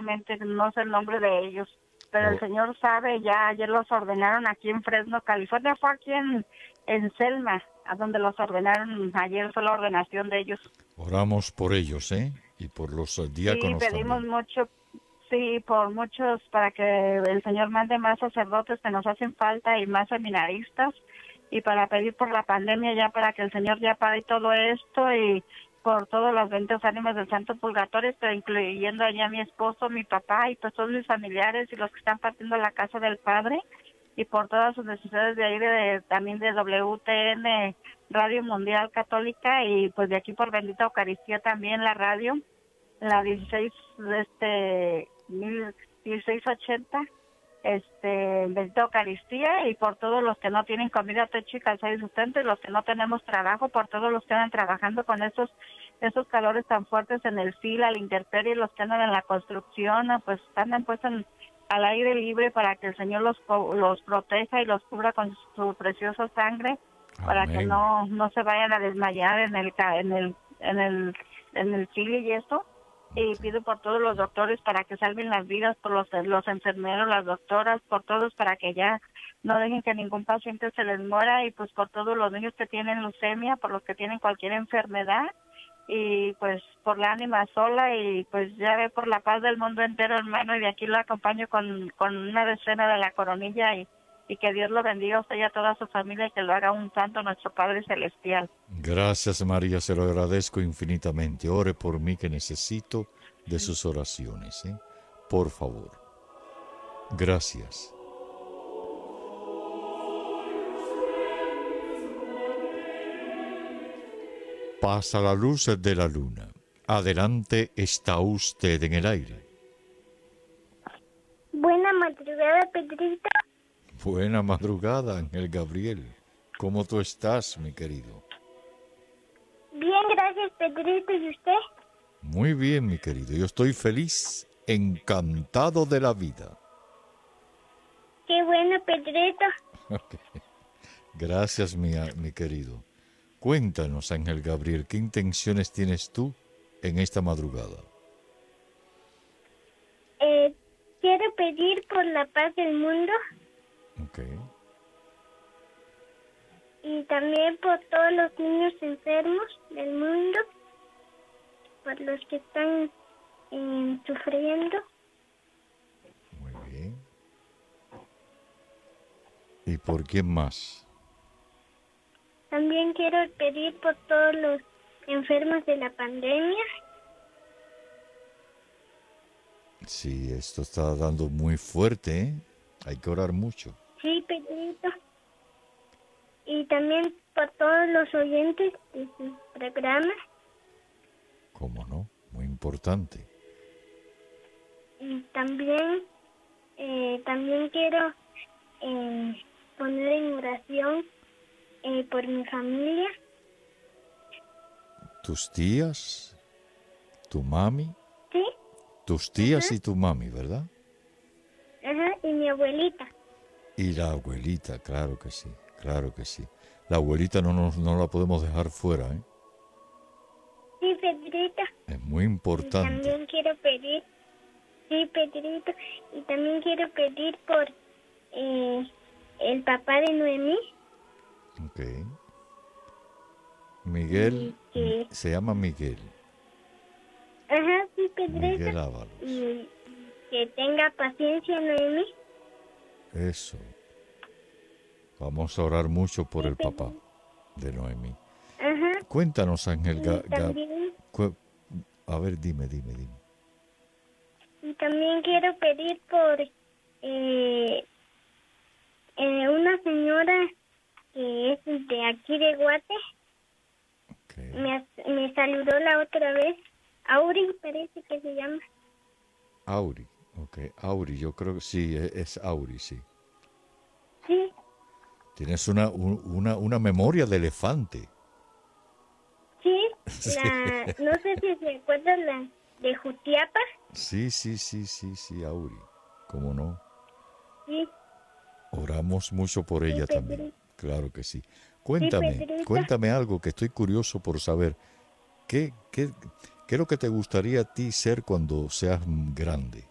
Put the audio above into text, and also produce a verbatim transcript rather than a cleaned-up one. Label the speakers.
Speaker 1: lamentablemente no sé el nombre de ellos, pero
Speaker 2: Oh.
Speaker 1: el Señor sabe, ya ayer los ordenaron aquí en Fresno, California, fue aquí en, en Selma, a donde los ordenaron, ayer fue la ordenación de ellos.
Speaker 2: Oramos por ellos, ¿eh? Y por los eh,
Speaker 1: Sí,
Speaker 2: diáconos
Speaker 1: pedimos
Speaker 2: también.
Speaker 1: mucho, sí, por muchos, para que el Señor mande más sacerdotes que nos hacen falta y más seminaristas, y para pedir por la pandemia ya para que el Señor ya pare todo esto y por todos los benditos ánimos del Santo Purgatorio, pero incluyendo allá a mi esposo, mi papá y pues todos mis familiares y los que están partiendo la casa del Padre, y por todas sus necesidades de ahí, de, de- también de W T N, Radio Mundial Católica, y pues de aquí por Bendita Eucaristía también la radio, la dieciséis, este, mil dieciséis ochenta, este, Bendita Eucaristía, y por todos los que no tienen comida, techo y calzado y sustento, y los que no tenemos trabajo, por todos los que andan trabajando con esos esos calores tan fuertes en el fila, al intemperie, los que andan en la construcción, ah, pues andan pues en, al aire libre, para que el Señor los co- los proteja y los cubra con su preciosa sangre, para que
Speaker 2: Amén.
Speaker 1: no no se vayan a desmayar en el ca- en el en el en el file y eso. Y pido por todos los doctores para que salven las vidas, por los los enfermeros, las doctoras, por todos, para que ya no dejen que ningún paciente se les muera, y pues por todos los niños que tienen leucemia, por los que tienen cualquier enfermedad, y pues por la ánima sola, y pues ya ve por la paz del mundo entero, hermano, y de aquí lo acompaño con, con una decena de la coronilla, y, y que Dios lo bendiga a usted y a toda su familia, y que lo haga un santo nuestro Padre Celestial.
Speaker 2: Gracias, María, se lo agradezco infinitamente. Ore por mí, que necesito de sus oraciones, ¿eh? Por favor. Gracias. Pasa la luz de la luna. Adelante, está usted en el aire.
Speaker 3: Buena madrugada, Pedrito.
Speaker 2: Buena madrugada, Ángel Gabriel. ¿Cómo tú estás, mi querido?
Speaker 3: Bien, gracias, Pedrito. ¿Y usted?
Speaker 2: Muy bien, mi querido. Yo estoy feliz, encantado de la vida.
Speaker 3: Qué bueno, Pedrito.
Speaker 2: Gracias, mi, mi querido. Cuéntanos, Ángel Gabriel, ¿qué intenciones tienes tú en esta madrugada?
Speaker 3: Eh, quiero pedir por la paz del mundo
Speaker 2: Ok.
Speaker 3: y también por todos los niños enfermos del mundo, por los que están eh, sufriendo.
Speaker 2: Muy bien. ¿Y por quién más?
Speaker 3: También quiero pedir por todos los enfermos de la pandemia.
Speaker 2: Sí, esto está dando muy fuerte, ¿eh? Hay que orar mucho.
Speaker 3: Sí, Pedrito. Y también por todos los oyentes de su programa.
Speaker 2: ¿Cómo no? Muy importante.
Speaker 3: Y también, eh, también quiero eh, poner en oración eh, por mi familia.
Speaker 2: ¿Tus tías? ¿Tu mami?
Speaker 3: Sí,
Speaker 2: Tus tías y tu mami, ¿verdad?
Speaker 3: ajá, y mi abuelita.
Speaker 2: Y la abuelita, claro que sí, claro que sí. La abuelita no, nos, no la podemos dejar fuera, ¿eh?
Speaker 3: Sí, Pedrito.
Speaker 2: Es muy
Speaker 3: Y
Speaker 2: importante.
Speaker 3: también quiero pedir, sí, Pedrito. Y también quiero pedir por eh, el papá de Noemí.
Speaker 2: Ok. Miguel,
Speaker 3: Y que-
Speaker 2: se llama Miguel.
Speaker 3: Ajá, sí, Pedrito.
Speaker 2: Miguel Ábalos.
Speaker 3: Y que tenga paciencia, Noemí.
Speaker 2: Eso. Vamos a orar mucho por
Speaker 3: Sí,
Speaker 2: el
Speaker 3: Pedro.
Speaker 2: papá de Noemí.
Speaker 3: Ajá.
Speaker 2: Cuéntanos, Ángel.
Speaker 3: Y
Speaker 2: Ga- Ga-
Speaker 3: también,
Speaker 2: cu- a ver, dime, dime, dime.
Speaker 3: y también quiero pedir por eh, eh, una señora que es de aquí de Guate.
Speaker 2: Ok.
Speaker 3: Me, as- me saludó la otra vez. Auri parece que se llama.
Speaker 2: Auri. Ok, Auri, yo creo que sí, es, es Auri, sí.
Speaker 3: Sí,
Speaker 2: Tienes una, un- una, una memoria de elefante.
Speaker 3: sí.
Speaker 2: Sí.
Speaker 3: La, no sé si se acuerdan la de Jutiapa.
Speaker 2: Sí, sí, sí, sí, sí, Auri. ¿Cómo no?
Speaker 3: Sí,
Speaker 2: Oramos mucho por ella
Speaker 3: Sí,
Speaker 2: también.
Speaker 3: Pedrito.
Speaker 2: Claro que sí. Cuéntame,
Speaker 3: Pedrito.
Speaker 2: cuéntame algo que estoy curioso por saber. ¿Qué, qué, qué es lo que te gustaría a ti ser cuando seas grande?